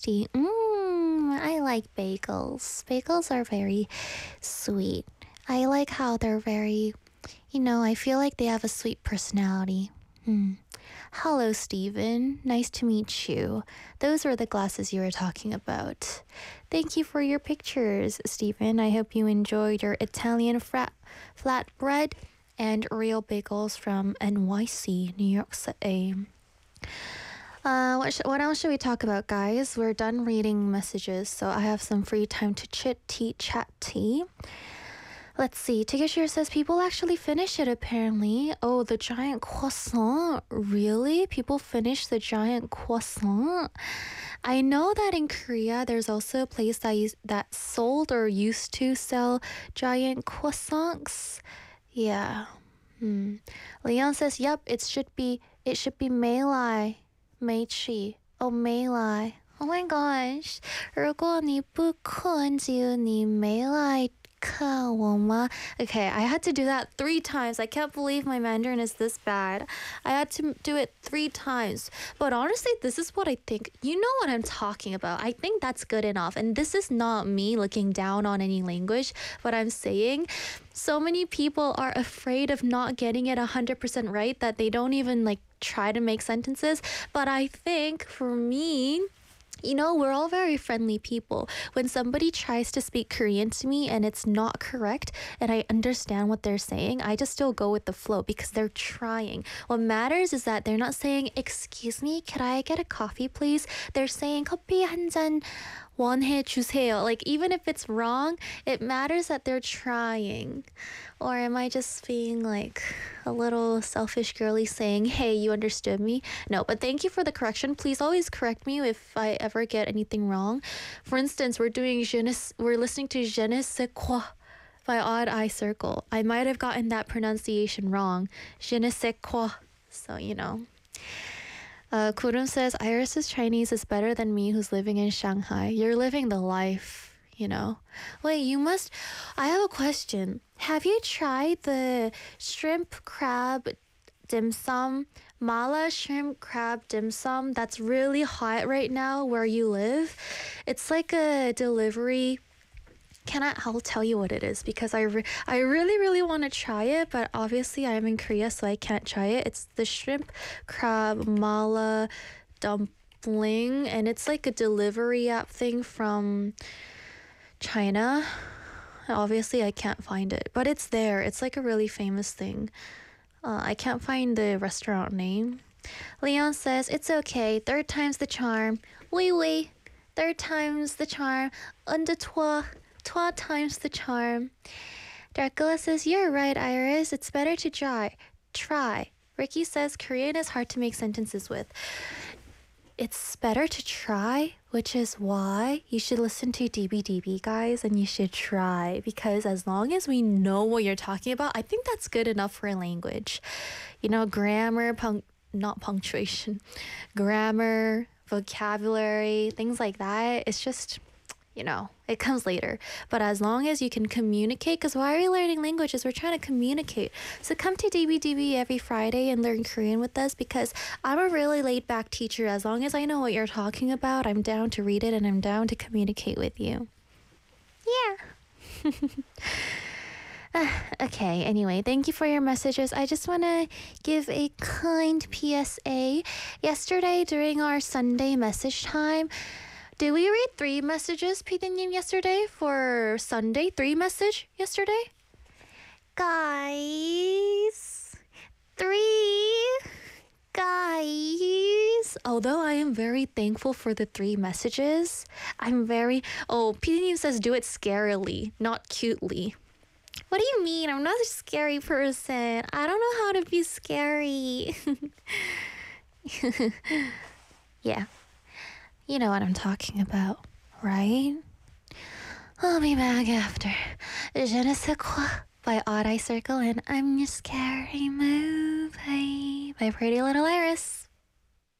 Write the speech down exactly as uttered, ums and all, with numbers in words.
tasty. Mmm, I like bagels. Bagels are very sweet. I like how they're very, you know, I feel like they have a sweet personality. Hmm. Hello, Stephen. Nice to meet you. Those were the glasses you were talking about. Thank you for your pictures, Stephen. I hope you enjoyed your Italian frat flatbread and real bagels from N Y C, New York City. Uh, what, sh- what else should we talk about, guys? We're done reading messages, so I have some free time to chit, tea, chat, tea. Let's see. Tigashir says people actually finish it apparently. Oh, the giant croissant. Really? People finish the giant croissant? I know that in Korea there's also a place that used, that sold or used to sell giant croissants. Yeah. Hmm. Leon says, "Yep, it should be it should be Meilai, Meichi. Oh, Meilai. Oh my gosh. 如果你不困就你没来 Okay, I had to do that three times. I can't believe my Mandarin is this bad. I had to do it three times. But honestly, this is what I think. You know what I'm talking about. I think that's good enough. And this is not me looking down on any language, but I'm saying so many people are afraid of not getting it one hundred percent right that they don't even like try to make sentences. But I think for me, you know, we're all very friendly people. When somebody tries to speak Korean to me and it's not correct and I understand what they're saying, I just still go with the flow because they're trying. What matters is that they're not saying, "Excuse me, could I get a coffee, please?" They're saying, "커피 한 잔 원해 주세요." Like, even if it's wrong, it matters that they're trying. Or am I just being like a little selfish girly saying, "Hey, you understood me"? No, but thank you for the correction. Please always correct me if I ever get anything wrong. For instance, we're doing je ne, we're listening to Je ne sais quoi by Odd Eye Circle. I might have gotten that pronunciation wrong. Je ne sais quoi. So, you know. Uh, Kurum says, Iris's Chinese is better than me who's living in Shanghai. You're living the life, you know. Wait, you must... I have a question. Have you tried the shrimp crab dim sum? Mala shrimp crab dim sum that's really hot right now where you live? It's like a delivery... Can I, I'll tell you what it is because I, re- I really, really want to try it, but obviously I'm in Korea, so I can't try it. It's the shrimp crab mala dumpling, and it's like a delivery app thing from China. Obviously, I can't find it, but it's there. It's like a really famous thing. Uh, I can't find the restaurant name. Leon says, "It's okay. Third time's the charm. Oui, oui. Third time's the charm. Un, deux, trois. Trois times the charm." Dracula says, "You're right, Iris. It's better to try. Try." Ricky says, "Korean is hard to make sentences with." It's better to try, which is why you should listen to D B D B, guys, and you should try. Because as long as we know what you're talking about, I think that's good enough for a language. You know, grammar, punc- not punctuation, grammar, vocabulary, things like that. It's just... You know, it comes later. But as long as you can communicate, because why are we learning languages? We're trying to communicate. So come to D B D B every Friday and learn Korean with us because I'm a really laid back teacher. As long as I know what you're talking about, I'm down to read it and I'm down to communicate with you. Yeah. Uh, okay, anyway, thank you for your messages. I just want to give a kind P S A. Yesterday, during our Sunday message time, did we read three messages, 피디님, yesterday for Sunday? Three message yesterday? Guys, three guys. Although I am very thankful for the three messages, I'm very... Oh, 피디님 says do it scarily, not cutely. What do you mean? I'm not a scary person. I don't know how to be scary. Yeah. You know what I'm talking about, right? I'll be back after Je ne sais quoi by Odd Eye Circle and I'm Your Scary Movie by Pretty Little Iris.